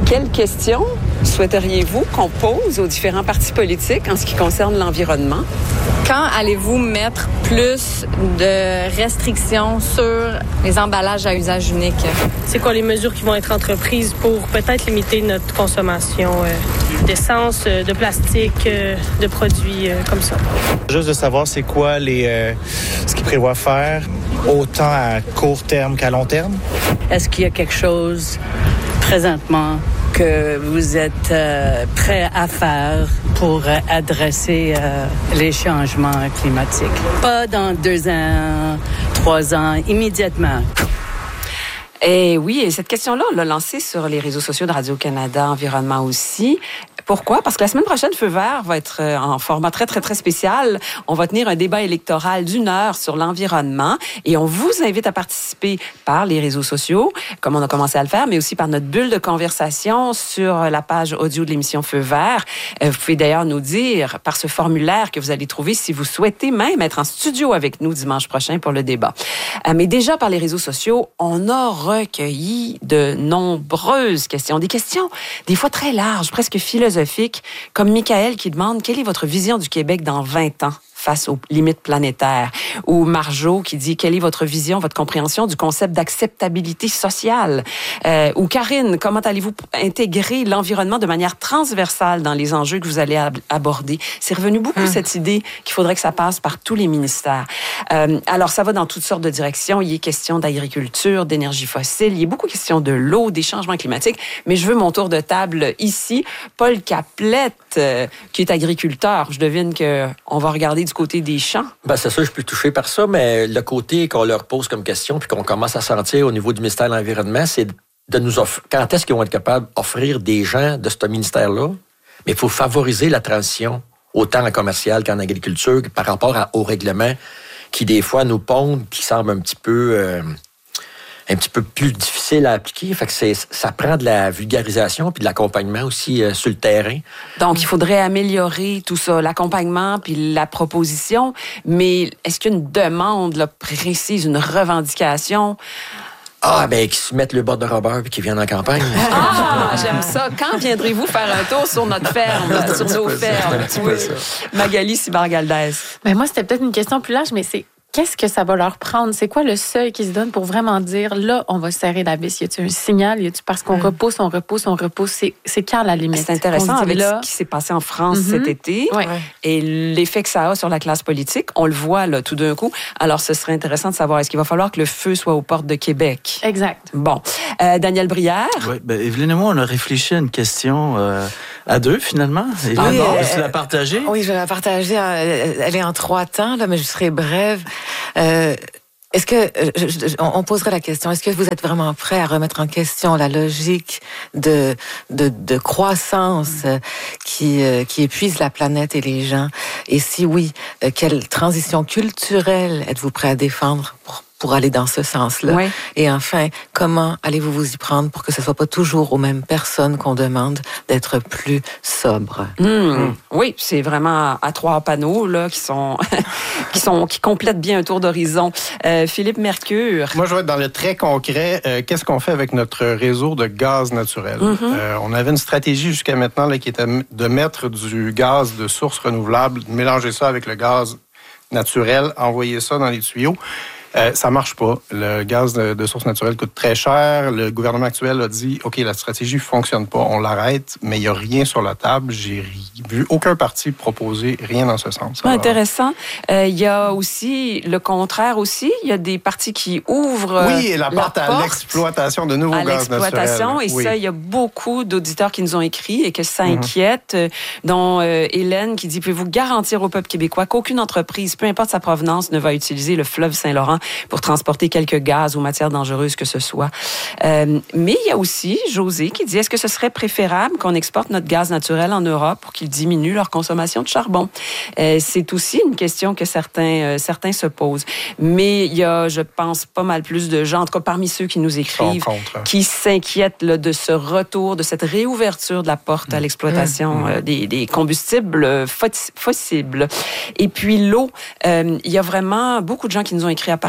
Quelles questions souhaiteriez-vous qu'on pose aux différents partis politiques en ce qui concerne l'environnement? Quand allez-vous mettre plus de restrictions sur les emballages à usage unique? C'est quoi les mesures qui vont être entreprises pour peut-être limiter notre consommation d'essence, de plastique, de produits comme ça? Juste de savoir c'est quoi ce qu'ils prévoient faire, autant à court terme qu'à long terme. Est-ce qu'il y a quelque chose présentement que vous êtes prêt à faire pour adresser les changements climatiques? Pas dans 2 ans, 3 ans, immédiatement. Et oui, et cette question-là, on l'a lancée sur les réseaux sociaux de Radio-Canada Environnement aussi. Pourquoi? Parce que la semaine prochaine, Feu vert va être en format très, très, très spécial. On va tenir un débat électoral d'1 heure sur l'environnement et on vous invite à participer par les réseaux sociaux, comme on a commencé à le faire, mais aussi par notre bulle de conversation sur la page audio de l'émission Feu vert. Vous pouvez d'ailleurs nous dire par ce formulaire que vous allez trouver si vous souhaitez même être en studio avec nous dimanche prochain pour le débat. Mais déjà par les réseaux sociaux, on a recueilli de nombreuses questions. Des questions, des fois très larges, presque philosophiques, comme Michael qui demande « Quelle est votre vision du Québec dans 20 ans? » face aux limites planétaires. Ou Marjo qui dit « Quelle est votre vision, votre compréhension du concept d'acceptabilité sociale? » Ou Karine, comment allez-vous intégrer l'environnement de manière transversale dans les enjeux que vous allez aborder? C'est revenu beaucoup cette idée qu'il faudrait que ça passe par tous les ministères. Alors, ça va dans toutes sortes de directions. Il y a question d'agriculture, d'énergie fossile, il y a beaucoup de questions de l'eau, des changements climatiques, mais je veux mon tour de table ici. Paul Caplette, qui est agriculteur. Je devine qu'on va regarder du côté des champs. Ben, c'est sûr, je suis plus touché par ça, mais le côté qu'on leur pose comme question puis qu'on commence à sentir au niveau du ministère de l'Environnement, c'est de nous offrir. Quand est-ce qu'ils vont être capables d'offrir des gens de ce ministère-là? Mais il faut favoriser la transition, autant en commercial qu'en agriculture, par rapport au règlement qui, des fois, nous pondent, qui semble un petit peu plus difficile à appliquer. Fait que ça prend de la vulgarisation puis de l'accompagnement aussi sur le terrain. Donc, il faudrait améliorer tout ça, l'accompagnement puis la proposition. Mais est-ce qu'il y a une demande là, précise, une revendication? Qu'ils se mettent le bord de Robert puis qu'ils viennent en campagne. J'aime ça. Quand viendrez-vous faire un tour sur notre ferme, sur nos fermes? Magali Cybar-Galdez. Ben moi, c'était peut-être une question plus large, mais c'est qu'est-ce que ça va leur prendre? C'est quoi le seuil qui se donne pour vraiment dire, là, on va serrer la vis? Y a-t-il un signal? Y a-t-il parce qu'on repousse? C'est quand la limite? C'est intéressant avec ce qui s'est passé en France cet été et l'effet que ça a sur la classe politique. On le voit là tout d'un coup. Alors, ce serait intéressant de savoir, est-ce qu'il va falloir que le feu soit aux portes de Québec? Exact. Bon. Daniel Brière? Oui, Evelyne et moi, on a réfléchi à une question à 2, finalement. Evelyne, veux-tu la partager? Oui, je vais la partager. Elle est en 3 temps, là, mais je serai brève. Est-ce que on poserait la question, est-ce que vous êtes vraiment prêt à remettre en question la logique de croissance qui épuise la planète et les gens? Et si oui, quelle transition culturelle êtes-vous prêt à défendre pour aller dans ce sens-là? Oui. Et enfin, comment allez-vous vous y prendre pour que ce soit pas toujours aux mêmes personnes qu'on demande d'être plus sobres? Oui, c'est vraiment à 3 panneaux là qui complètent bien un tour d'horizon. Philippe Mercure. Moi, je vais être dans le très concret. Qu'est-ce qu'on fait avec notre réseau de gaz naturel? On avait une stratégie jusqu'à maintenant là, qui était de mettre du gaz de source renouvelable, de mélanger ça avec le gaz naturel, envoyer ça dans les tuyaux. Ça marche pas. Le gaz de source naturelle coûte très cher. Le gouvernement actuel a dit, OK, la stratégie fonctionne pas, on l'arrête, mais il n'y a rien sur la table. J'ai vu aucun parti proposer rien dans ce sens. Alors, intéressant. Il y a aussi le contraire aussi. Il y a des partis qui ouvrent la porte à l'exploitation de nouveaux gaz naturels. Et ça, il y a beaucoup d'auditeurs qui nous ont écrit et que ça inquiète, dont Hélène qui dit, pouvez-vous garantir au peuple québécois qu'aucune entreprise, peu importe sa provenance, ne va utiliser le fleuve Saint-Laurent pour transporter quelques gaz ou matières dangereuses que ce soit. Mais il y a aussi José qui dit, est-ce que ce serait préférable qu'on exporte notre gaz naturel en Europe pour qu'ils diminuent leur consommation de charbon? C'est aussi une question que certains se posent. Mais il y a, je pense, pas mal plus de gens, en tout cas parmi ceux qui nous écrivent, qui s'inquiètent là, de ce retour, de cette réouverture de la porte à l'exploitation des combustibles fossiles. Et puis l'eau, il y a vraiment beaucoup de gens qui nous ont écrit à partir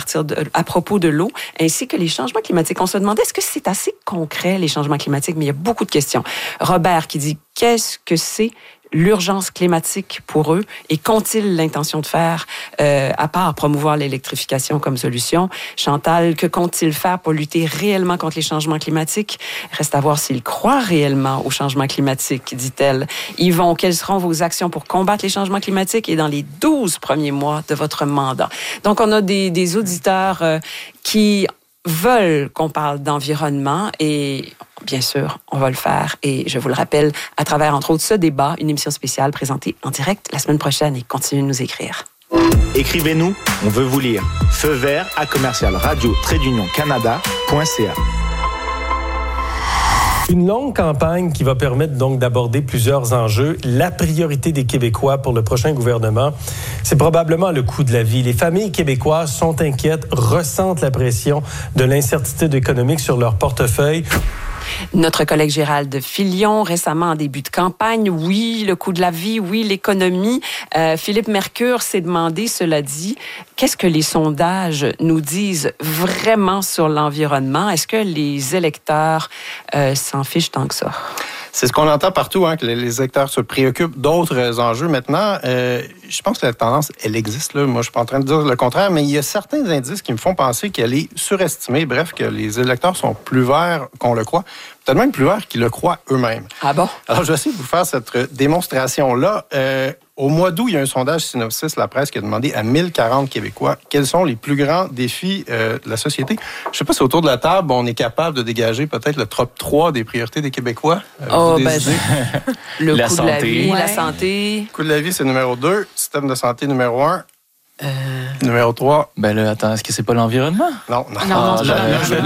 à propos de l'eau, ainsi que les changements climatiques. On se demandait, est-ce que c'est assez concret, les changements climatiques? Mais il y a beaucoup de questions. Robert qui dit, qu'est-ce que c'est l'urgence climatique pour eux et qu'ont-ils l'intention de faire à part promouvoir l'électrification comme solution? Chantal, que comptent-ils faire pour lutter réellement contre les changements climatiques? Reste à voir s'ils croient réellement aux changements climatiques, dit-elle. Yvon, quelles seront vos actions pour combattre les changements climatiques et dans les 12 premiers mois de votre mandat? Donc, on a des auditeurs qui veulent qu'on parle d'environnement et bien sûr, on va le faire. Et je vous le rappelle, à travers, entre autres, ce débat, une émission spéciale présentée en direct la semaine prochaine et continuez de nous écrire. Écrivez-nous, on veut vous lire. Feu vert à commercial-radio-canada.ca. Une longue campagne qui va permettre donc d'aborder plusieurs enjeux. La priorité des Québécois pour le prochain gouvernement, c'est probablement le coût de la vie. Les familles québécoises sont inquiètes, ressentent la pression de l'incertitude économique sur leur portefeuille. Notre collègue Gérald Filion, récemment en début de campagne, oui, le coût de la vie, oui, l'économie. Philippe Mercure s'est demandé, cela dit, qu'est-ce que les sondages nous disent vraiment sur l'environnement? Est-ce que les électeurs s'en fichent tant que ça? C'est ce qu'on entend partout, hein, que les électeurs se préoccupent d'autres enjeux. Maintenant, je pense que la tendance, elle existe. Là. Moi, je suis pas en train de dire le contraire, mais il y a certains indices qui me font penser qu'elle est surestimée. Bref, que les électeurs sont plus verts qu'on le croit. Peut-être même plus verts qu'ils le croient eux-mêmes. Ah bon? Alors, je vais essayer de vous faire cette démonstration-là. Au mois d'août, il y a un sondage Synopsis La Presse qui a demandé à 1040 Québécois quels sont les plus grands défis de la société. Je ne sais pas si autour de la table, on est capable de dégager peut-être le top 3 des priorités des Québécois. Le coût de la vie, la santé. Le coût de la vie, c'est numéro 2. Système de santé, numéro 1. Numéro 3. Ben là, attends, est-ce que c'est pas l'environnement? Non. Le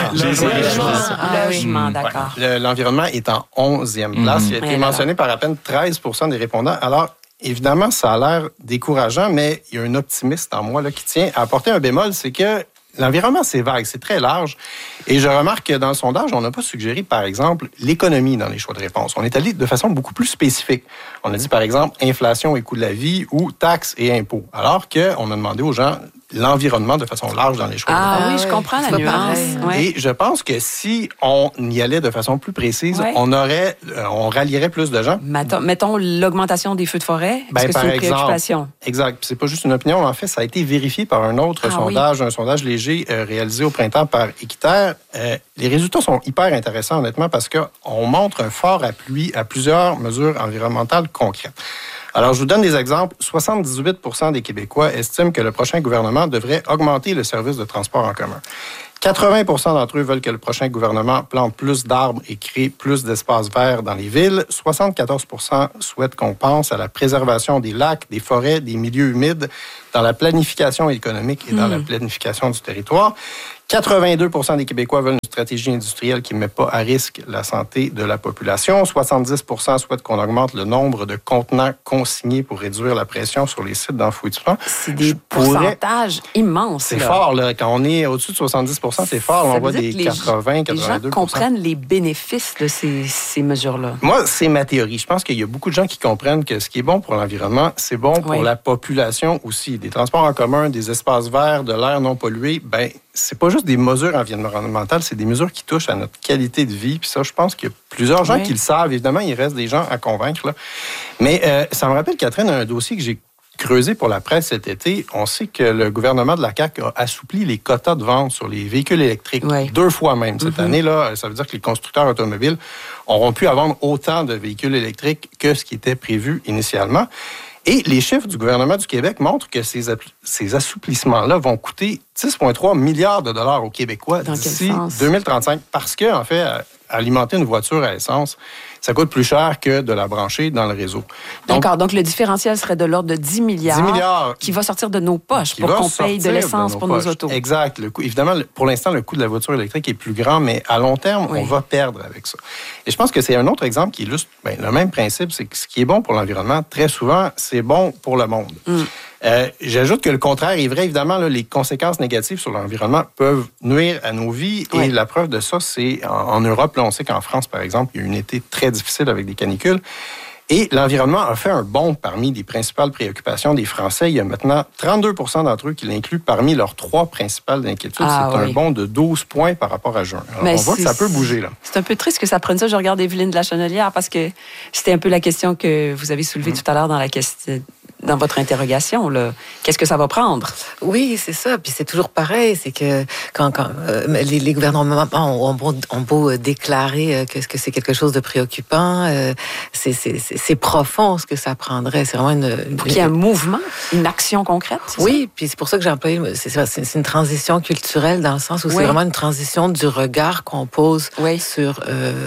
logement, d'accord. L'environnement est en 11e place. Il a été mentionné par à peine 13% des répondants. Alors, évidemment, ça a l'air décourageant, mais il y a un optimiste en moi là, qui tient à apporter un bémol, c'est que l'environnement, c'est vague, c'est très large. Et je remarque que dans le sondage, on n'a pas suggéré, par exemple, l'économie dans les choix de réponse. On est allé de façon beaucoup plus spécifique. On a dit, par exemple, inflation et coût de la vie ou taxes et impôts. Alors qu'on a demandé aux gens l'environnement de façon large dans les choix de réponse. Ah oui, je comprends la nuance. Et je pense que si on y allait de façon plus précise, on rallierait plus de gens. Mettons l'augmentation des feux de forêt. Est-ce que c'est une préoccupation? Exact. C'est pas juste une opinion. En fait, ça a été vérifié par un autre sondage, un sondage léger réalisé au printemps par Équiterre. Les résultats sont hyper intéressants, honnêtement, parce qu'on montre un fort appui à plusieurs mesures environnementales concrètes. Alors, je vous donne des exemples. 78% des Québécois estiment que le prochain gouvernement devrait augmenter le service de transport en commun. 80% d'entre eux veulent que le prochain gouvernement plante plus d'arbres et crée plus d'espaces verts dans les villes. 74% souhaitent qu'on pense à la préservation des lacs, des forêts, des milieux humides, dans la planification économique et dans la planification du territoire. 82% des Québécois veulent une stratégie industrielle qui ne met pas à risque la santé de la population. 70% souhaitent qu'on augmente le nombre de contenants consignés pour réduire la pression sur les sites d'enfouissement. C'est des pourcentages immenses. C'est fort, là. Quand on est au-dessus de 70%, c'est fort. On voit des 80, 82%. Les gens comprennent les bénéfices de ces mesures-là. Moi, c'est ma théorie. Je pense qu'il y a beaucoup de gens qui comprennent que ce qui est bon pour l'environnement, c'est bon pour la population aussi. Des transports en commun, des espaces verts, de l'air non pollué, c'est pas juste des mesures environnementales, c'est des mesures qui touchent à notre qualité de vie. Puis ça, je pense qu'il y a plusieurs gens qui le savent. Évidemment, il reste des gens à convaincre. Là. Mais ça me rappelle, Catherine, un dossier que j'ai creusé pour la presse cet été. On sait que le gouvernement de la CAQ a assoupli les quotas de vente sur les véhicules électriques 2 fois même cette année. Là, ça veut dire que les constructeurs automobiles auront pu vendre autant de véhicules électriques que ce qui était prévu initialement. Et les chiffres du gouvernement du Québec montrent que ces assouplissements-là vont coûter 10,3 milliards de dollars aux Québécois d'ici 2035. Parce que, en fait, alimenter une voiture à essence, ça coûte plus cher que de la brancher dans le réseau. D'accord. Donc, le différentiel serait de l'ordre de 10 milliards qui va sortir de nos poches pour qu'on paye de l'essence pour nos autos. Exact. Évidemment, pour l'instant, le coût de la voiture électrique est plus grand, mais à long terme, on va perdre avec ça. Et je pense que c'est un autre exemple qui illustre le même principe, c'est que ce qui est bon pour l'environnement, très souvent, c'est bon pour le monde. J'ajoute que le contraire est vrai. Évidemment, là, les conséquences négatives sur l'environnement peuvent nuire à nos vies. Et la preuve de ça, c'est en Europe. Là, on sait qu'en France, par exemple, il y a eu un été très difficile avec des canicules. Et l'environnement a fait un bond parmi les principales préoccupations des Français. Il y a maintenant 32% d'entre eux qui l'incluent parmi leurs 3 principales inquiétudes. C'est un bond de 12 points par rapport à juin. Alors, on voit que ça peut bouger, là. C'est un peu triste que ça prenne ça. Je regarde Evelyne de la Chenelière parce que c'était un peu la question que vous avez soulevée tout à l'heure dans votre interrogation. Qu'est-ce que ça va prendre? Oui, c'est ça. Puis c'est toujours pareil. C'est que quand les gouvernements ont beau déclarer que c'est quelque chose de préoccupant, c'est profond ce que ça prendrait. C'est vraiment pour qu'il y ait un mouvement, une action concrète. Oui, puis c'est pour ça que j'ai employé. C'est une transition culturelle dans le sens où c'est vraiment une transition du regard qu'on pose sur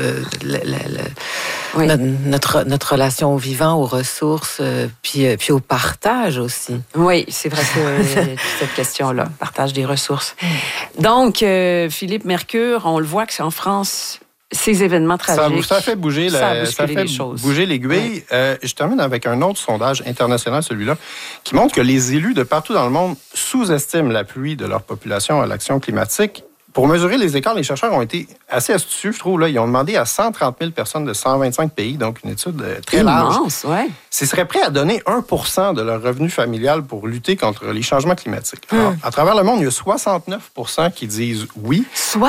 notre relation au vivant, aux ressources, puis au partage aussi. Oui, c'est vrai que cette question-là, partage des ressources. Donc, Philippe Mercure, on le voit que c'est en France, ces événements tragiques. Ça fait bouger bouger l'aiguille. Ouais. Je termine avec un autre sondage international, celui-là, qui montre que les élus de partout dans le monde sous-estiment l'appui de leur population à l'action climatique. Pour mesurer les écarts, les chercheurs ont été assez astucieux, je trouve. Là. Ils ont demandé à 130 000 personnes de 125 pays, donc une étude très large. Immense, ouais. S'ils seraient prêts à donner 1% de leur revenu familial pour lutter contre les changements climatiques. Alors, à travers le monde, il y a 69% qui disent oui.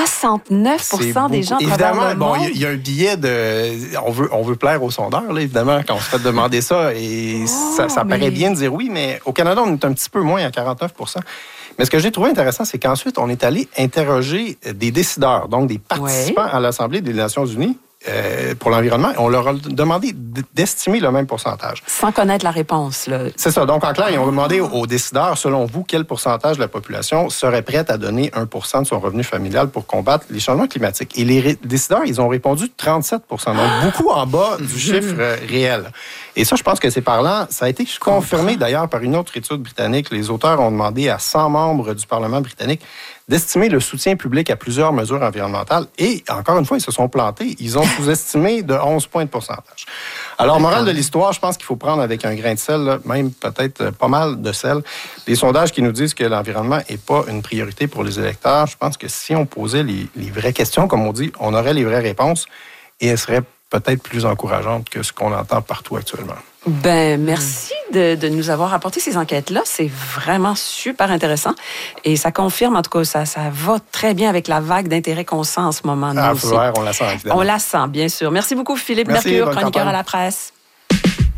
69% des gens à travers le monde? Évidemment, il y a un billet de... On veut plaire aux sondeurs, là, évidemment, quand on se fait demander ça. Et ça paraît bien de dire oui, mais au Canada, on est un petit peu moins à 49%. Mais ce que j'ai trouvé intéressant, c'est qu'ensuite, on est allé interroger des décideurs, donc des participants à l'Assemblée des Nations unies pour l'environnement. On leur a demandé d'estimer le même pourcentage. Sans connaître la réponse. Là. C'est ça. Donc, en clair, ils ont demandé aux décideurs, selon vous, quel pourcentage de la population serait prête à donner 1% de son revenu familial pour combattre les changements climatiques. Et les décideurs, ils ont répondu 37%. Donc, beaucoup en bas du chiffre réel. Et ça, je pense que c'est parlant. Ça a été confirmé, d'ailleurs, par une autre étude britannique. Les auteurs ont demandé à 100 membres du Parlement britannique d'estimer le soutien public à plusieurs mesures environnementales. Et, encore une fois, ils se sont plantés. Ils ont sous-estimé de 11 points de pourcentage. Alors, morale de l'histoire, je pense qu'il faut prendre avec un grain de sel, là, même peut-être pas mal de sel, les sondages qui nous disent que l'environnement n'est pas une priorité pour les électeurs. Je pense que si on posait les vraies questions, comme on dit, on aurait les vraies réponses et elles seraient peut-être plus encourageantes que ce qu'on entend partout actuellement. Merci de nous avoir apporté ces enquêtes-là. C'est vraiment super intéressant. Et ça confirme, en tout cas, ça va très bien avec la vague d'intérêt qu'on sent en ce moment. On la sent, évidemment. On la sent, bien sûr. Merci beaucoup, Philippe Mercure, chroniqueur à la presse.